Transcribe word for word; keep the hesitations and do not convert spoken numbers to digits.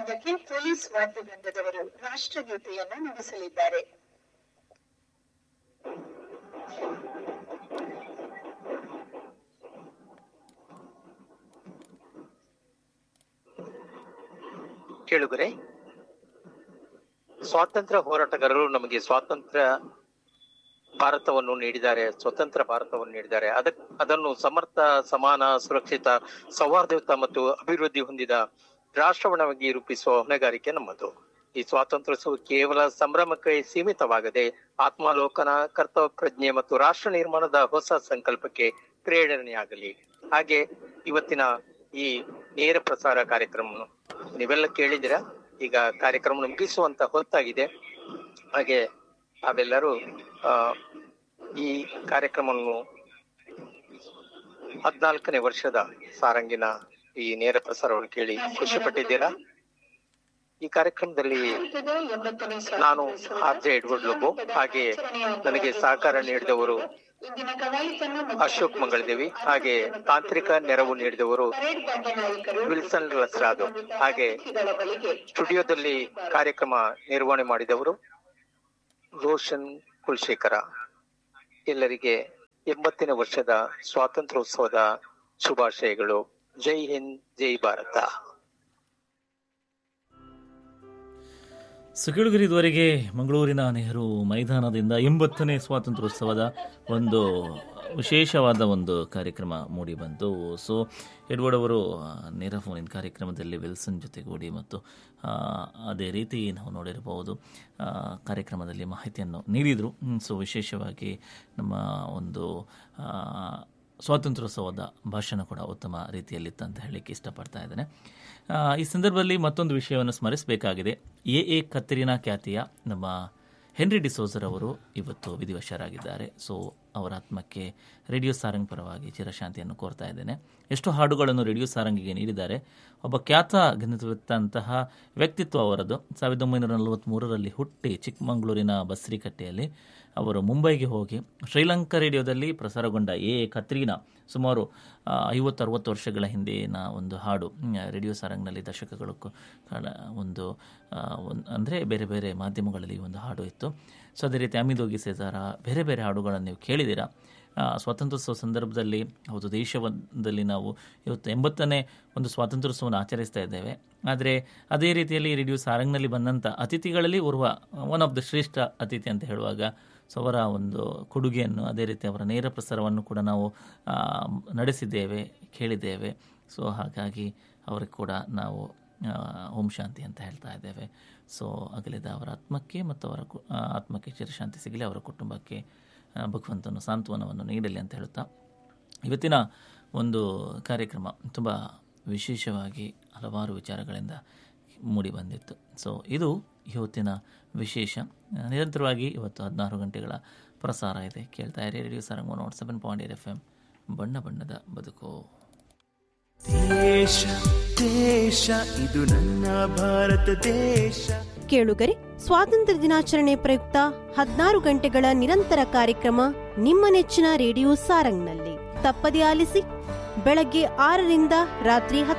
ವಿಭಾಗಕ್ಕೆ ಪೊಲೀಸ್ ವಾದ್ಯವೃಂದದವರು ರಾಷ್ಟ್ರಗೀತೆಯನ್ನು ನುಡಿಸಲಿದ್ದಾರೆ. ಕೇಳುಗರೆ, ಸ್ವಾತಂತ್ರ್ಯ ಹೋರಾಟಗಾರರು ನಮಗೆ ಸ್ವಾತಂತ್ರ್ಯ ಭಾರತವನ್ನು ನೀಡಿದ್ದಾರೆ, ಸ್ವತಂತ್ರ ಭಾರತವನ್ನು ನೀಡಿದ್ದಾರೆ. ಅದ ಅದನ್ನು ಸಮರ್ಥ, ಸಮಾನ, ಸುರಕ್ಷಿತ, ಸೌಹಾರ್ದಯುತ ಮತ್ತು ಅಭಿವೃದ್ಧಿ ಹೊಂದಿದ ರಾಷ್ಟ್ರವನ್ನಾಗಿ ರೂಪಿಸುವ ಹೊಣೆಗಾರಿಕೆ ನಮ್ಮದು. ಈ ಸ್ವಾತಂತ್ರ್ಯೋತ್ಸವ ಕೇವಲ ಸಂಭ್ರಮಕ್ಕೆ ಸೀಮಿತವಾಗದೆ ಆತ್ಮಾವಲೋಕನ, ಕರ್ತವ್ಯ ಪ್ರಜ್ಞೆ ಮತ್ತು ರಾಷ್ಟ್ರ ನಿರ್ಮಾಣದ ಹೊಸ ಸಂಕಲ್ಪಕ್ಕೆ ಪ್ರೇರಣೆಯಾಗಲಿ. ಹಾಗೆ ಇವತ್ತಿನ ಈ ನೇರ ಪ್ರಸಾರ ಕಾರ್ಯಕ್ರಮ ನೀವೆಲ್ಲ ಕೇಳಿದಿರ. ಈಗ ಕಾರ್ಯಕ್ರಮ ಮುಗಿಸುವಂತ ಹೊತ್ತಾಗಿದೆ. ಹಾಗೆ ತಾವೆಲ್ಲರೂ ಆ ಈ ಕಾರ್ಯಕ್ರಮವನ್ನು ಹದಿನಾಲ್ಕನೇ ವರ್ಷದ ಸಾರಂಗಿನ ಈ ನೇರ ಪ್ರಸಾರವನ್ನು ಕೇಳಿ ಖುಷಿ ಪಟ್ಟಿದ್ದೀರಾ? ಈ ಕಾರ್ಯಕ್ರಮದಲ್ಲಿ ನಾನು ಆರ್ ಜೆ ಎಡ್ವರ್ಡ್ ಲೋಬೋ, ಹಾಗೆ ನನಗೆ ಸಹಕಾರ ನೀಡಿದವರು ಅಶೋಕ್ ಮಂಗಳದೇವಿ, ಹಾಗೆ ತಾಂತ್ರಿಕ ನೆರವು ನೀಡಿದವರು ವಿಲ್ಸನ್ ಲಸ್ರಾದು, ಹಾಗೆ ಸ್ಟುಡಿಯೋದಲ್ಲಿ ಕಾರ್ಯಕ್ರಮ ನಿರ್ವಹಣೆ ಮಾಡಿದವರು ರೋಷನ್ ಕುಲಶೇಖರ. ಎಲ್ಲರಿಗೆ ಎಂಬತ್ತನೇ ವರ್ಷದ ಸ್ವಾತಂತ್ರ್ಯೋತ್ಸವದ ಶುಭಾಶಯಗಳು. ಜೈ ಹಿಂದ್, ಜೈ ಭಾರತ. ಸುಕೇಳುಗರಿ, ಇದುವರೆಗೆ ಮಂಗಳೂರಿನ ನೆಹರು ಮೈದಾನದಿಂದ ಎಂಬತ್ತನೇ ಸ್ವಾತಂತ್ರ್ಯೋತ್ಸವದ ಒಂದು ವಿಶೇಷವಾದ ಒಂದು ಕಾರ್ಯಕ್ರಮ ಮೂಡಿ ಬಂತು. ಸೊ ಎಡ್ವರ್ಡ್ ಅವರು ನೇರ ಫೋನಿನ ಕಾರ್ಯಕ್ರಮದಲ್ಲಿ ವಿಲ್ಸನ್ ಜೊತೆಗೂಡಿ ಮತ್ತು ಅದೇ ರೀತಿ ನಾವು ನೋಡಿರಬಹುದು ಕಾರ್ಯಕ್ರಮದಲ್ಲಿ ಮಾಹಿತಿಯನ್ನು ನೀಡಿದರು. ಸೊ ವಿಶೇಷವಾಗಿ ನಮ್ಮ ಒಂದು ಸ್ವಾತಂತ್ರ್ಯೋತ್ಸವದ ಭಾಷಣ ಕೂಡ ಉತ್ತಮ ರೀತಿಯಲ್ಲಿತ್ತು ಅಂತ ಹೇಳಲಿಕ್ಕೆ ಇಷ್ಟಪಡ್ತಾ ಇದ್ದೇನೆ. ಈ ಸಂದರ್ಭದಲ್ಲಿ ಮತ್ತೊಂದು ವಿಷಯವನ್ನು ಸ್ಮರಿಸಬೇಕಾಗಿದೆ. ಎ ಎ ಕತ್ರಿನಾ ಖ್ಯಾತಿಯ ನಮ್ಮ ಹೆನ್ರಿ ಡಿಸೋಜರ್ ಅವರು ಇವತ್ತು ವಿಧಿವಶರಾಗಿದ್ದಾರೆ. ಸೊ ಅವರ ಆತ್ಮಕ್ಕೆ ರೇಡಿಯೋ ಸಾರಂಗ್ ಪರವಾಗಿ ಚಿರಶಾಂತಿಯನ್ನು ಕೋರ್ತಾ ಇದ್ದೇನೆ. ಎಷ್ಟು ಹಾಡುಗಳನ್ನು ರೇಡಿಯೋ ಸಾರಂಗಿಗೆ ನೀಡಿದ್ದಾರೆ. ಒಬ್ಬ ಖ್ಯಾತ ಗಣಿತಂತಹ ವ್ಯಕ್ತಿತ್ವ ಅವರದ್ದು. ಸಾವಿರದ ಒಂಬೈನೂರ ನಲವತ್ತ್ಮೂರರಲ್ಲಿ ಹುಟ್ಟಿ ಚಿಕ್ಕಮಗಳೂರಿನ ಬಸ್ರಿಕಟ್ಟೆಯಲ್ಲಿ ಅವರು ಮುಂಬೈಗೆ ಹೋಗಿ ಶ್ರೀಲಂಕಾ ರೇಡಿಯೋದಲ್ಲಿ ಪ್ರಸಾರಗೊಂಡ ಎ ಎ ಕತ್ರೀನಾ ಸುಮಾರು ಐವತ್ತು ಅರವತ್ತು ವರ್ಷಗಳ ಹಿಂದಿನ ಒಂದು ಹಾಡು ರೇಡಿಯೋ ಸಾರಂಗ್ನಲ್ಲಿ ದಶಕಗಳು ಒಂದು ಅಂದರೆ ಬೇರೆ ಬೇರೆ ಮಾಧ್ಯಮಗಳಲ್ಲಿ ಒಂದು ಹಾಡು ಇತ್ತು. ಸೊ ಅದೇ ರೀತಿ ಅಮಿದೋಗಿ ಸೇಜಾರ, ಬೇರೆ ಬೇರೆ ಹಾಡುಗಳನ್ನು ನೀವು ಕೇಳಿದ್ದೀರಾ. ಸ್ವಾತಂತ್ರ್ಯೋತ್ಸವ ಸಂದರ್ಭದಲ್ಲಿ ಹೌದು, ದೇಶದಲ್ಲಿ ನಾವು ಇವತ್ತು ಎಂಬತ್ತನೇ ಒಂದು ಸ್ವಾತಂತ್ರ್ಯೋತ್ಸವವನ್ನು ಆಚರಿಸ್ತಾ ಇದ್ದೇವೆ. ಆದರೆ ಅದೇ ರೀತಿಯಲ್ಲಿ ರೇಡಿಯೋ ಸಾರಂಗ್ನಲ್ಲಿ ಬಂದಂಥ ಅತಿಥಿಗಳಲ್ಲಿ ಓರ್ವ ಒನ್ ಆಫ್ ದ ಶ್ರೇಷ್ಠ ಅತಿಥಿ ಅಂತ ಹೇಳುವಾಗ ಸೊ ಅವರ ಒಂದು ಕೊಡುಗೆಯನ್ನು, ಅದೇ ರೀತಿ ಅವರ ನೇರ ಪ್ರಸಾರವನ್ನು ಕೂಡ ನಾವು ನಡೆಸಿದ್ದೇವೆ, ಕೇಳಿದ್ದೇವೆ. ಸೊ ಹಾಗಾಗಿ ಅವರಿಗೆ ಕೂಡ ನಾವು ಓಂ ಶಾಂತಿ ಅಂತ ಹೇಳ್ತಾ ಇದ್ದೇವೆ. ಸೊ ಅಗಲಿದ ಅವರ ಆತ್ಮಕ್ಕೆ ಮತ್ತು ಅವರ ಆತ್ಮಕ್ಕೆ ಚಿರಶಾಂತಿ ಸಿಗಲಿ, ಅವರ ಕುಟುಂಬಕ್ಕೆ ಭಗವಂತನು ಸಾಂತ್ವನವನ್ನು ನೀಡಲಿ ಅಂತ ಹೇಳುತ್ತಾ ಇವತ್ತಿನ ಒಂದು ಕಾರ್ಯಕ್ರಮ ತುಂಬ ವಿಶೇಷವಾಗಿ ಹಲವಾರು ವಿಚಾರಗಳಿಂದ ಮೂಡಿ ಬಂದಿತ್ತು. ಸೊ ಇದು ಇವತ್ತಿನ ವಿಶೇಷ. ನಿರಂತರವಾಗಿ ಇವತ್ತು ಹದಿನಾರು ಗಂಟೆಗಳ ಪ್ರಸಾರ ಇದೆ. ಕೇಳ್ತಾ ಇರಿ radio Sarang one not seven point eight F M. ಬಣ್ಣ ಬಣ್ಣದ ಬದುಕು. ದೇಶ ದೇಶ ಇದು ನನ್ನ ಭಾರತ ದೇಶ. ಕೇಳುಗರೆ, ಸ್ವಾತಂತ್ರ್ಯ ದಿನಾಚರಣೆ ಪ್ರಯುಕ್ತ ಹದಿನಾರು ಗಂಟೆಗಳ ನಿರಂತರ ಕಾರ್ಯಕ್ರಮ ನಿಮ್ಮ ನೆಚ್ಚಿನ ರೇಡಿಯೋ ಸಾರಂಗ್ನಲ್ಲಿ ತಪ್ಪದೇ ಆಲಿಸಿ. ಬೆಳಗ್ಗೆ ಆರರಿಂದ ರಾತ್ರಿ